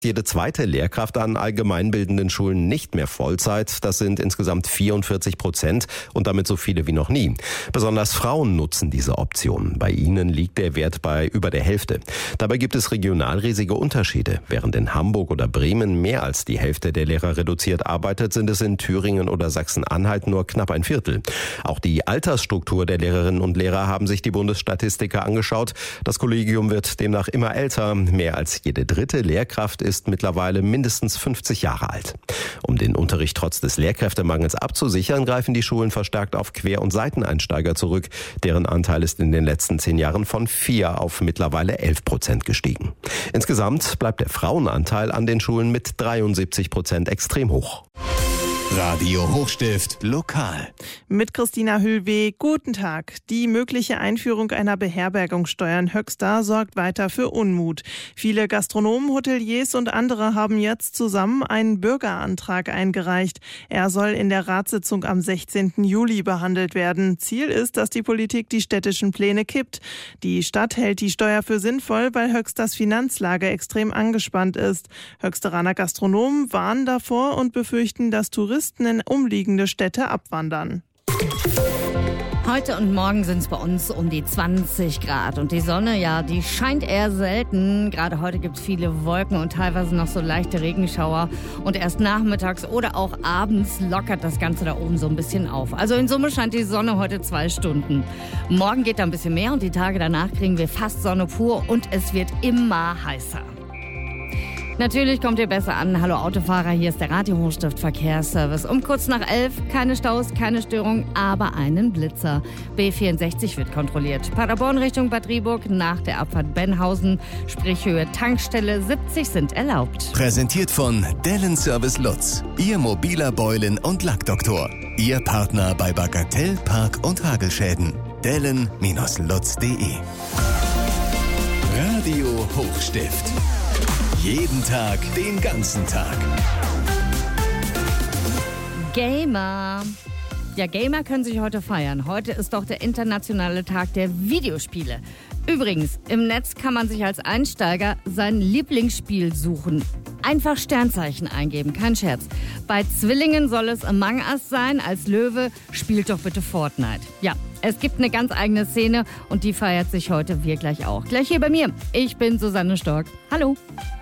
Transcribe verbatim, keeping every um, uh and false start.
Jede zweite Lehrkraft an allgemeinbildenden Schulen nicht mehr Vollzeit. Das sind insgesamt vierundvierzig Prozent und damit so viele wie noch nie. Besonders Frauen nutzen diese Option. Bei ihnen liegt der Wert bei über der Hälfte. Dabei gibt es regional riesige Unterschiede. Während in Hamburg oder Bremen mehr als die Hälfte der Lehrer reduziert arbeitet, sind es in Thüringen oder Sachsen-Anhalt nur knapp ein Viertel. Auch die Altersstruktur der Lehrerinnen und Lehrer haben sich die Bundesstatistiker angeschaut. Das Kollegium wird demnach immer älter. Mehr als jede dritte Lehrkraft ist mittlerweile mindestens fünfzig Jahre alt. Um den Unterricht trotz des Lehrkräftemangels abzusichern, greifen die Schulen verstärkt auf Quer- und Seiteneinsteiger zurück. Deren Anteil ist in den letzten zehn Jahren von vier auf mittlerweile elf Prozent gestiegen. Insgesamt bleibt der Frauenanteil an den Schulen mit dreiundsiebzig Prozent extrem hoch. Radio Hochstift lokal. Mit Christina Hüllweh, guten Tag. Die mögliche Einführung einer Beherbergungssteuer in Höxter sorgt weiter für Unmut. Viele Gastronomen, Hoteliers und andere haben jetzt zusammen einen Bürgerantrag eingereicht. Er soll in der Ratssitzung am sechzehnten Juli behandelt werden. Ziel ist, dass die Politik die städtischen Pläne kippt. Die Stadt hält die Steuer für sinnvoll, weil Höxters Finanzlage extrem angespannt ist. Höxteraner Gastronomen warnen davor und befürchten, dass Touristen in umliegende Städte abwandern. Heute und morgen sind es bei uns um die zwanzig Grad. Und die Sonne, ja, die scheint eher selten. Gerade heute gibt es viele Wolken und teilweise noch so leichte Regenschauer. Und erst nachmittags oder auch abends lockert das Ganze da oben so ein bisschen auf. Also in Summe scheint die Sonne heute zwei Stunden. Morgen geht da ein bisschen mehr und die Tage danach kriegen wir fast Sonne pur und es wird immer heißer. Natürlich kommt ihr besser an. Hallo Autofahrer, hier ist der Radio Hochstift Verkehrsservice. Um kurz nach elf, keine Staus, keine Störung, aber einen Blitzer. B vierundsechzig wird kontrolliert. Paderborn Richtung Bad Rieburg nach der Abfahrt Benhausen, sprich Höhe Tankstelle siebzig sind erlaubt. Präsentiert von Dellen Service Lutz, Ihr mobiler Beulen- und Lackdoktor. Ihr Partner bei Bagatell, Park- und Hagelschäden. Dellen Lutz punkt de. Radio Hochstift. Jeden Tag, den ganzen Tag. Gamer. Ja, Gamer können sich heute feiern. Heute ist doch der internationale Tag der Videospiele. Übrigens, im Netz kann man sich als Einsteiger sein Lieblingsspiel suchen. Einfach Sternzeichen eingeben, kein Scherz. Bei Zwillingen soll es Among Us sein. Als Löwe spielt doch bitte Fortnite. Ja, es gibt eine ganz eigene Szene und die feiert sich heute wir gleich auch. Gleich hier bei mir. Ich bin Susanne Stork. Hallo.